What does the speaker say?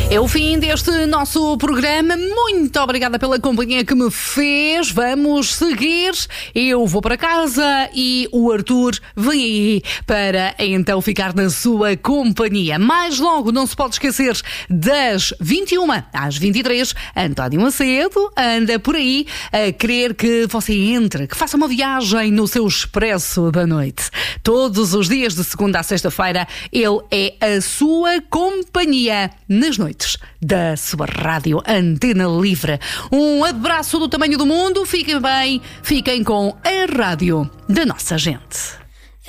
É o fim deste nosso programa. Muito obrigada pela companhia que me fez. Vamos seguir. Eu vou para casa e o Arthur vem aí para então ficar na sua companhia. Mais logo, não se pode esquecer, das 21 às 23, António Macedo anda por aí a querer que você entre, que faça uma viagem no seu expresso da noite. Todos os dias, de segunda a sexta-feira, ele é a sua companhia nas noites da sua rádio Antena Livre. Um abraço do tamanho do mundo, fiquem bem, fiquem com a rádio da nossa gente.